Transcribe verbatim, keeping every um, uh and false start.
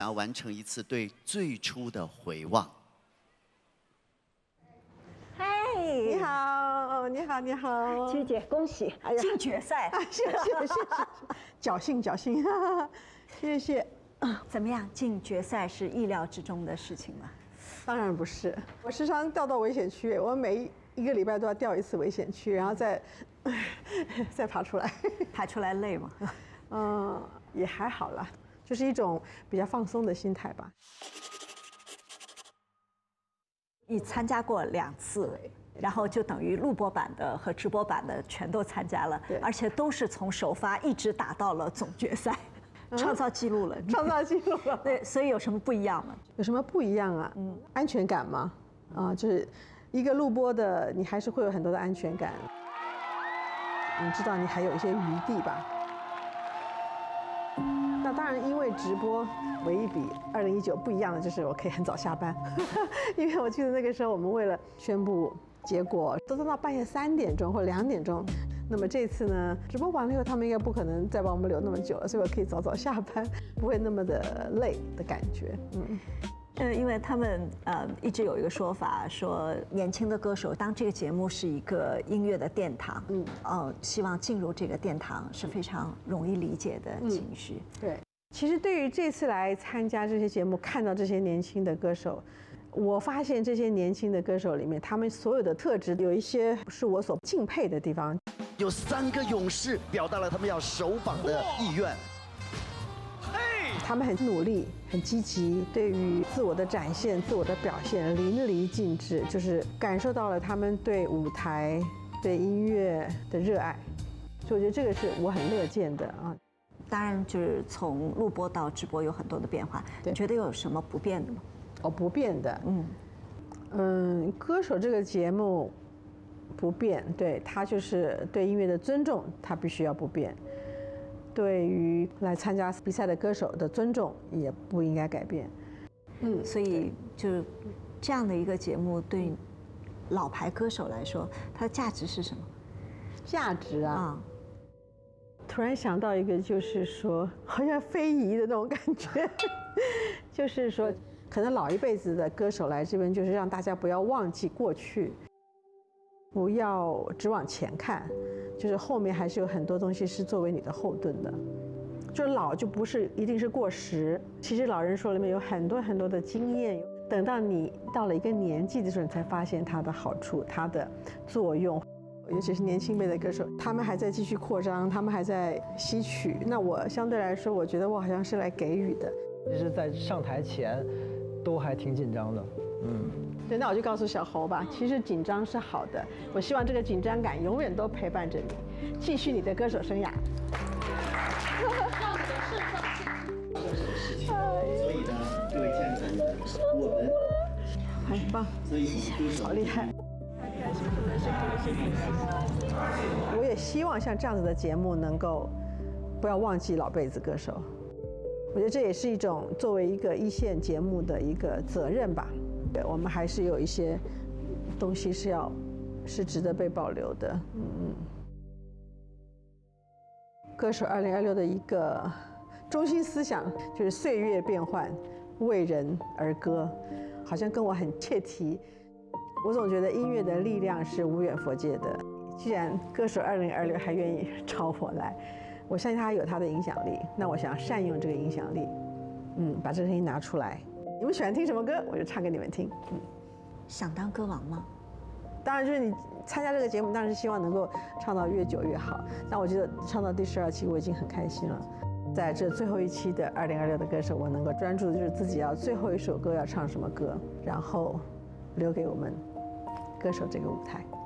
然后完成一次对最初的回望。 嗨， 你好，你好，你好， 曲姐，恭喜进决赛！ 谢谢谢谢，侥幸侥幸，谢谢。 怎么样？进决赛是意料之中的事情吗？ 当然不是，我时常掉到危险区，我每一个礼拜都要掉一次危险区，然后再再爬出来。 爬出来累吗？ 嗯，也还好啦，就是一种比较放松的心态吧。 你参加过两次，然后就等于录播版的和直播版的全都参加了，而且都是从首发一直打到了总决赛，创造纪录了， 创造纪录了。 对，所以有什么不一样吗？ 有什么不一样啊？嗯，安全感嘛，啊，就是一个录播的，你还是会有很多的安全感，你知道你还有一些余地吧。那当然，因为直播唯一比二零一九不一样的就是我可以很早下班，因为我记得那个时候我们为了宣布结果，都都到半夜三点钟或两点钟。那么这次呢，直播完了以后，他们应该不可能再把我们留那么久了，所以我可以早早下班，不会那么的累的感觉。嗯。 呃，因为他们呃一直有一个说法，说年轻的歌手当这个节目是一个音乐的殿堂，嗯，哦，希望进入这个殿堂是非常容易理解的情绪。 嗯、对，其实对于这次来参加这些节目，看到这些年轻的歌手，我发现这些年轻的歌手里面，他们所有的特质有一些是我所敬佩的地方。 有三个勇士表达了他们要首榜的意愿。 他们很努力，很积极，对于自我的展现、自我的表现淋漓尽致，就是感受到了他们对舞台、对音乐的热爱，所以我觉得这个是我很乐见的啊。 当然，就是从录播到直播有很多的变化，你觉得有什么不变的吗？ 哦，不变的，嗯嗯，歌手这个节目不变，对，它就是对音乐的尊重，它必须要不变。对于来参加比赛的歌手的尊重也不应该改变， 嗯，所以就是这样的一个节目，对老牌歌手来说，它的价值是什么？ 价值啊， 嗯、 突然想到一个，就是说好像非遗的那种感觉，就是说，可能老一辈子的歌手来这边，就是让大家不要忘记过去，不要只往前看。就是后面还是有很多东西是作为你的后盾的，就是老就不是一定是过时。其实老人说里面有很多很多的经验，等到你到了一个年纪的时候，你才发现它的好处、它的作用。尤其是年轻辈的歌手，他们还在继续扩张，他们还在吸取。那我相对来说，我觉得我好像是来给予的。 其实，在上台前，都还挺紧张的，嗯。 对，那我就告诉小侯吧，其实紧张是好的，我希望这个紧张感永远都陪伴着你，继续你的歌手生涯。 让你的释放事情，所以呢，各位家长，我们很棒， 所以好厉害。我也希望像这样子的节目能够不要忘记老辈子歌手，我觉得这也是一种作为一个一线节目的一个责任吧。对，我们还是有一些东西是要是值得被保留的。嗯嗯。歌手二零二六的一个中心思想就是岁月变幻，为人而歌，好像跟我很切题。我总觉得音乐的力量是无远弗届的。既然歌手二零二六还愿意找我来，我相信他有他的影响力。那我想善用这个影响力，嗯，把这个声音拿出来。你们喜欢听什么歌，我就唱给你们听。嗯， 想当歌王吗？ 当然，就是你参加这个节目，当然是希望能够唱到越久越好。那我觉得唱到第十二期，我已经很开心了。在这最后一期的二零二六的歌手，我能够专注的就是自己要最后一首歌要唱什么歌，然后留给我们歌手这个舞台。